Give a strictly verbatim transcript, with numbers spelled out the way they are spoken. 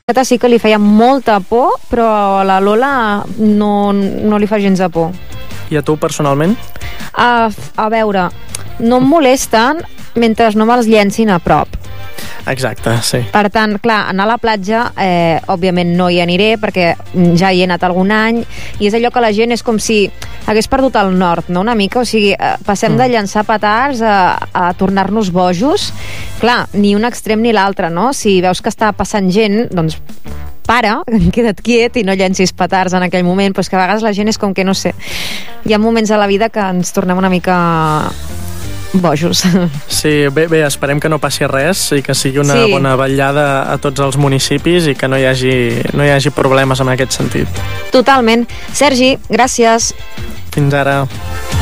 sí que li feia molta por, però a la Lola no, no li fa gens de por. I a tu, personalment? A, a veure, no em molesten mentre no me'ls llencin a prop. Exacte, sí. Per tant, clar, anar a la platja, eh, òbviament no hi aniré, perquè ja hi he anat algun any, i és allò que la gent és com si hagués perdut el nord, no?, una mica, o sigui, eh, passem mm. de llançar petards a, a tornar-nos bojos. Clar, ni un extrem ni l'altre, no? Si veus que està passant gent, doncs para, queda't quiet i no llencis petards en aquell moment, però és que a vegades la gent és com que, no sé, hi ha moments a la vida que ens tornem una mica bojos. Sí, bé, bé, esperem que no passi res i que sigui una sí. bona vetllada a tots els municipis i que no hi hagi, no hi hagi problemes en aquest sentit. Totalment. Sergi, gràcies. Fins ara.